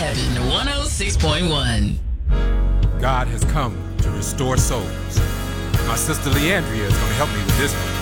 Heaven 106.1. God has come to restore souls. My sister Leandria is going to help me with this one.